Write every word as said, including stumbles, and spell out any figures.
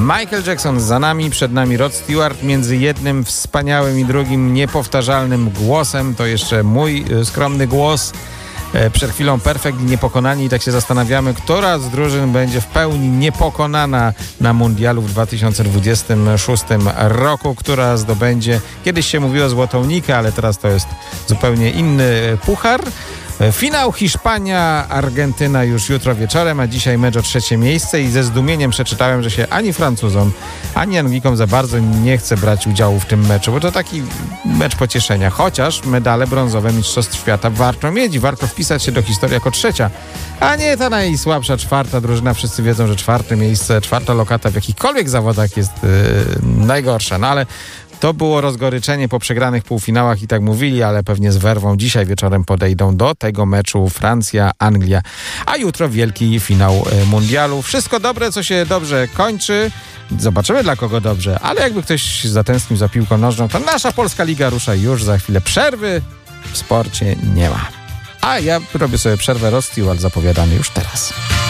Michael Jackson za nami, przed nami Rod Stewart. Między jednym wspaniałym i drugim niepowtarzalnym głosem, to jeszcze mój skromny głos. Przed chwilą Perfekt i Niepokonani i tak się zastanawiamy, która z drużyn będzie w pełni niepokonana na mundialu w dwa tysiące dwudziestym szóstym roku, która zdobędzie, kiedyś się mówiło złotą nikę, ale teraz to jest zupełnie inny puchar. Finał Hiszpania-Argentyna już jutro wieczorem, a dzisiaj mecz o trzecie miejsce i ze zdumieniem przeczytałem, że się ani Francuzom, ani Anglikom za bardzo nie chce brać udziału w tym meczu, bo to taki mecz pocieszenia, chociaż medale brązowe Mistrzostw Świata warto mieć i warto wpisać się do historii jako trzecia, a nie ta najsłabsza czwarta drużyna. Wszyscy wiedzą, że czwarte miejsce, czwarta lokata w jakichkolwiek zawodach jest yy, najgorsza, no ale to było rozgoryczenie po przegranych półfinałach i tak mówili, ale pewnie z werwą dzisiaj wieczorem podejdą do tego meczu Francja-Anglia, a jutro wielki finał mundialu. Wszystko dobre, co się dobrze kończy. Zobaczymy dla kogo dobrze, ale jakby ktoś zatęsknił za piłką nożną, to nasza polska liga rusza już za chwilę. Przerwy w sporcie nie ma. A ja robię sobie przerwę, Rod Stewart zapowiadany już teraz.